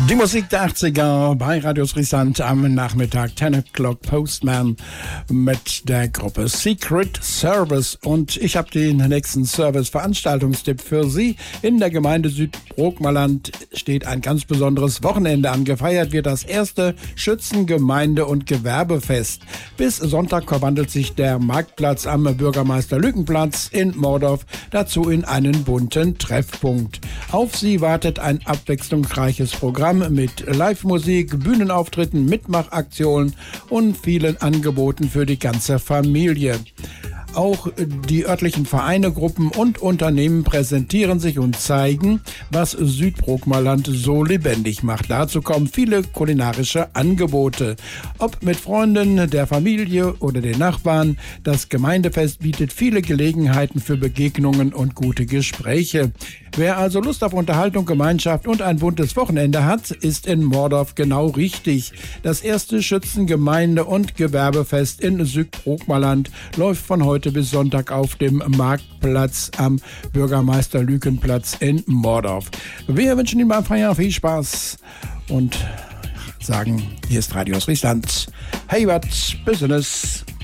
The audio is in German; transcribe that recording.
Die Musik der 80er bei Radio Friesland am Nachmittag 10 O'Clock Postman mit der Gruppe Secret Service. Und ich habe den nächsten Service-Veranstaltungstipp für Sie. In der Gemeinde Südbrookmerland steht ein ganz besonderes Wochenende an. Gefeiert wird das erste Schützengemeinde- und Gewerbefest. Bis Sonntag verwandelt sich der Marktplatz am Bürgermeister-Lückenplatz in Mordorf dazu in einen bunten Treffpunkt. Auf Sie wartet ein abwechslungsreiches Programm mit Live-Musik, Bühnenauftritten, Mitmachaktionen und vielen Angeboten für die ganze Familie. Auch die örtlichen Vereine, Gruppen und Unternehmen präsentieren sich und zeigen, was Südbrookmerland so lebendig macht. Dazu kommen viele kulinarische Angebote. Ob mit Freunden, der Familie oder den Nachbarn, das Gemeindefest bietet viele Gelegenheiten für Begegnungen und gute Gespräche. Wer also Lust auf Unterhaltung, Gemeinschaft und ein buntes Wochenende hat, ist in Mordorf genau richtig. Das erste Schützengemeinde- und Gewerbefest in Südbrookmerland läuft von heute bis Sonntag auf dem Marktplatz am Bürgermeister-Lückenplatz in Mordorf. Wir wünschen Ihnen beim Feiern viel Spaß und sagen, hier ist Radio Friesland. Hey, was Business.